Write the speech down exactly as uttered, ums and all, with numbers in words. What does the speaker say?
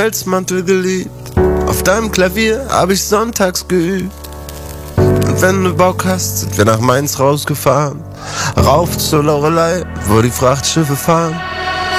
als Mantel geliebt. Auf deinem Klavier hab ich sonntags geübt. Und wenn du Bock hast, sind wir nach Mainz rausgefahren. Rauf zur Loreley, wo die Frachtschiffe fahren.